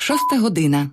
6 година.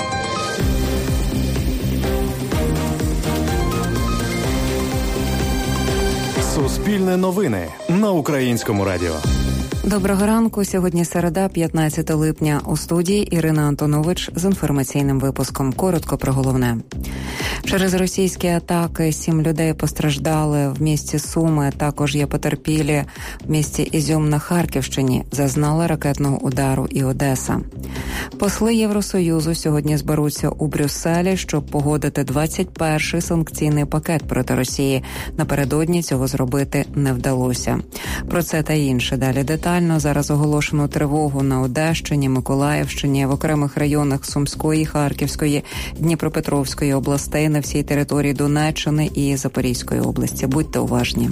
Суспільне новини на Українському радіо. Доброго ранку. Сьогодні середа, 15 липня. У студії Ірина Антонович з інформаційним випуском. Коротко про головне. Через російські атаки 7 людей постраждали в місті Суми. Також є потерпілі в місті Ізюм на Харківщині. Зазнала ракетного удару і Одеса. Посли Євросоюзу сьогодні зберуться у Брюсселі, щоб погодити 21-й санкційний пакет проти Росії. Напередодні цього зробити не вдалося. Про це та інше далі детально. Зараз оголошено тривогу на Одещині, Миколаївщині, в окремих районах Сумської, Харківської, Дніпропетровської областей, на всій території Донеччини і Запорізької області. Будьте уважні.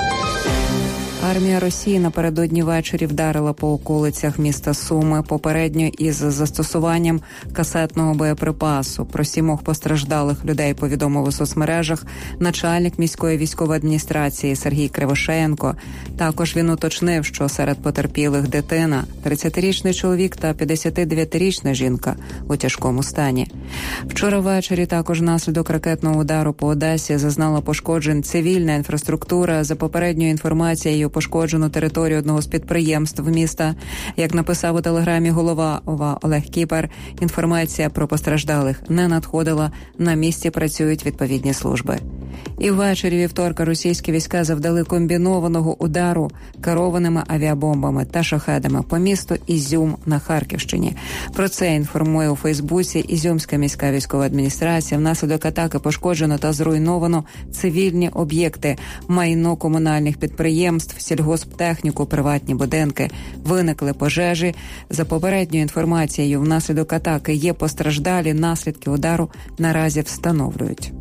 Армія Росії напередодні ввечері вдарила по околицях міста Суми, попередньо із застосуванням касетного боєприпасу. Про 7 постраждалих людей повідомив у соцмережах начальник міської військової адміністрації Сергій Кривошеєнко. Також він уточнив, що серед потерпілих дитина, 30-річний чоловік та 59-річна жінка у тяжкому стані. Вчора ввечері також внаслідок ракетного удару по Одесі зазнала пошкоджень цивільна інфраструктура. За попередньою інформацією, пошкоджену територію одного з підприємств міста. Як написав у телеграмі голова ОВА Олег Кіпер, інформація про постраждалих не надходила, на місці працюють відповідні служби. І ввечері вівторка російські війська завдали комбінованого удару керованими авіабомбами та шахедами по місту Ізюм на Харківщині. Про це інформує у Фейсбуці Ізюмська міська військова адміністрація. Внаслідок атаки пошкоджено та зруйновано цивільні об'єкти, майно комунальних підприємств, сільгосптехніку, приватні будинки. Виникли пожежі. За попередньою інформацією, внаслідок атаки є постраждалі, наслідки удару наразі встановлюють.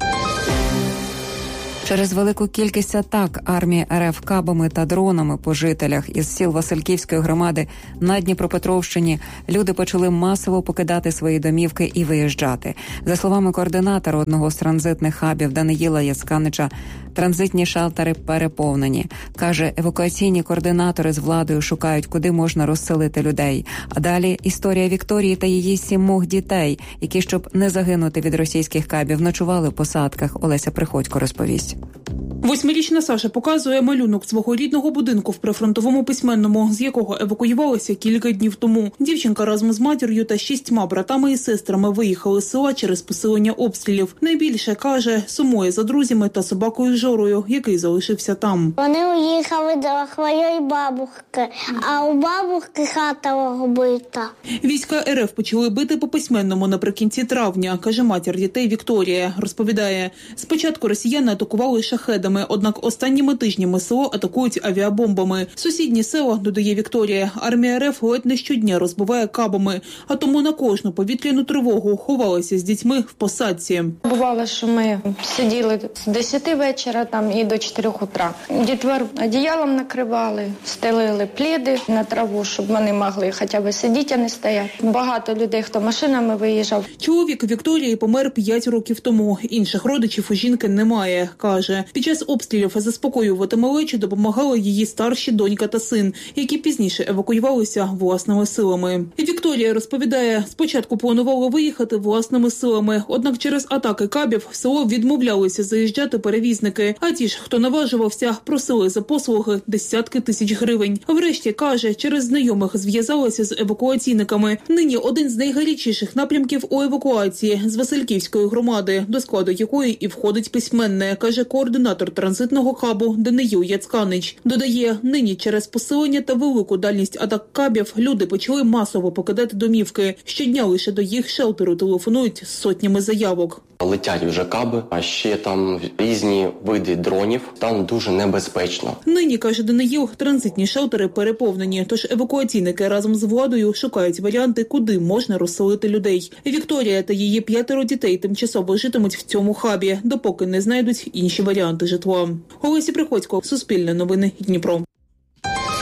Через велику кількість атак армії РФ кабами та дронами по жителях із сіл Васильківської громади на Дніпропетровщині люди почали масово покидати свої домівки і виїжджати. За словами координатора одного з транзитних хабів Даниїла Яцканича, транзитні шелтери переповнені. Каже, евакуаційні координатори з владою шукають, куди можна розселити людей. А далі історія Вікторії та її 7 дітей, які, щоб не загинути від російських кабів, ночували в посадках. Олеся Приходько розповість. 8-річна Саша показує малюнок свого рідного будинку в прифронтовому письменному, з якого евакуювалися кілька днів тому. Дівчинка разом з матір'ю та 6 братами і сестрами виїхали з села через посилення обстрілів. Найбільше, каже, сумує за друзями та собакою Жорою, який залишився там. Вони уїхали до своєї бабушки, а у бабушки хата розбита. Війська РФ почали бити по письменному наприкінці травня, каже матір дітей Вікторія. Розповідає, спочатку росіяни атакували шахедами, однак останніми тижнями село атакують авіабомбами. Сусідні села, додає Вікторія, армія РФ ледь не щодня розбиває кабами, а тому на кожну повітряну тривогу ховалися з дітьми в посадці. Бувало, що ми сиділи з 10 вечора там і до 4 утра. Дітвор одіялом накривали, стелили пледи на траву, щоб вони могли хоча б сидіти, а не стояти. Багато людей, хто машинами виїжджав. Чоловік Вікторії помер 5 років тому. Інших родичів у жінки немає, каже. Під час обстрілів заспокоювати малечу допомагали її старші донька та син, які пізніше евакуювалися власними силами. Вікторія розповідає, спочатку планувала виїхати власними силами, однак через атаки кабів в село відмовлялися заїжджати перевізники, а ті ж, хто наважувався, просили за послуги десятки тисяч гривень. Врешті, каже, через знайомих зв'язалася з евакуаційниками. Нині один з найгарячіших напрямків у евакуації з Васильківської громади, до складу якої і входить письменне, каже координатор транзитного хабу Даниїл Яцканич. Додає, нині через посилення та велику дальність атак кабів люди почали масово покидати домівки. Щодня лише до їх шелтеру телефонують з сотнями заявок. Летять вже каби, а ще там різні види дронів. Там дуже небезпечно. Нині, каже Даниїл, транзитні шелтери переповнені, тож евакуаційники разом з владою шукають варіанти, куди можна розселити людей. Вікторія та її 5 дітей тимчасово житимуть в цьому хабі, допоки не знайдуть інші варіанти житла. Олеся Приходько, Суспільне новини, Дніпро.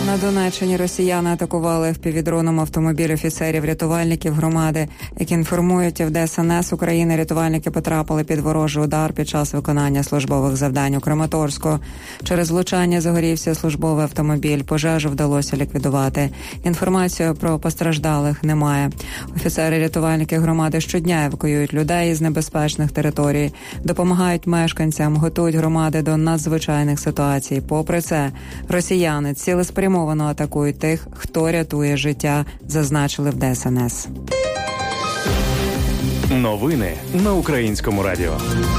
На Донеччині росіяни атакували впівдроном автомобіль офіцерів-рятувальників громади, які інформують, в ДСНС України рятувальники потрапили під ворожий удар під час виконання службових завдань у Краматорську. Через влучання загорівся службовий автомобіль. Пожежу вдалося ліквідувати. Інформацію про постраждалих немає. Офіцери-рятувальники громади щодня евакуюють людей із небезпечних територій, допомагають мешканцям, готують громади до надзвичайних ситуацій. Попри це, росіяни цілеспрямовано атакують тих, хто рятує життя, зазначили в ДСНС. Новини на Українському радіо.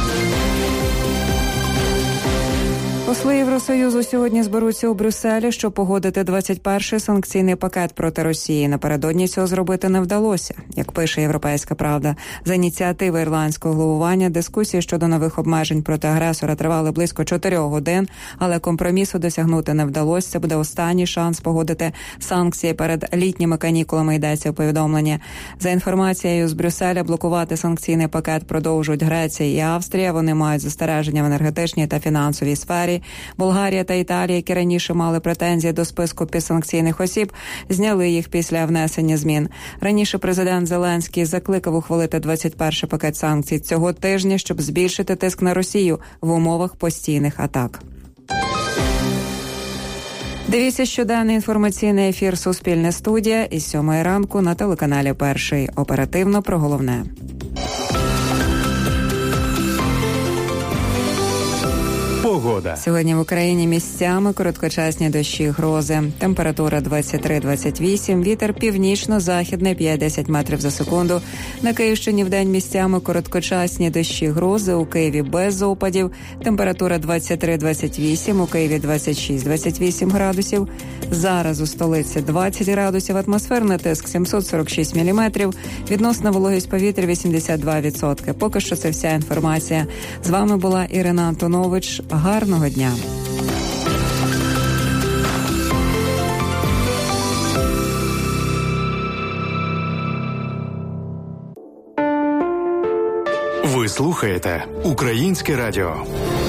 Посли Євросоюзу сьогодні зберуться у Брюсселі, щоб погодити 21-й санкційний пакет проти Росії. Напередодні цього зробити не вдалося. Як пише «Європейська правда», за ініціативи ірландського головування дискусії щодо нових обмежень проти агресора тривали близько 4 годин, але компромісу досягнути не вдалося. Це буде останній шанс погодити санкції перед літніми канікулами, йдеться у повідомленні. За інформацією з Брюсселя, блокувати санкційний пакет продовжують Греція і Австрія. Вони мають застереження в енергетичній та фінансовій сфері. Болгарія та Італія, які раніше мали претензії до списку підсанкційних осіб, зняли їх після внесення змін. Раніше президент Зеленський закликав ухвалити 21-й пакет санкцій цього тижня, щоб збільшити тиск на Росію в умовах постійних атак. Дивіться щоденний інформаційний ефір «Суспільне студія» із 7 ранку на телеканалі «Перший». Оперативно про головне. Погода. Сьогодні в Україні місцями короткочасні дощі, грози. Температура 23-28, вітер північно-західний 5-10 метрів за секунду. На Київщині вдень місцями короткочасні дощі, грози. У Києві без опадів. Температура 23-28, у Києві 26-28 градусів. Зараз у столиці 20 градусів, атмосферний тиск 746 міліметрів, відносна вологість повітря 82%. Поки що це вся інформація. З вами була Ірина Антонович. Гарного дня! Ви слухаєте Українське радіо.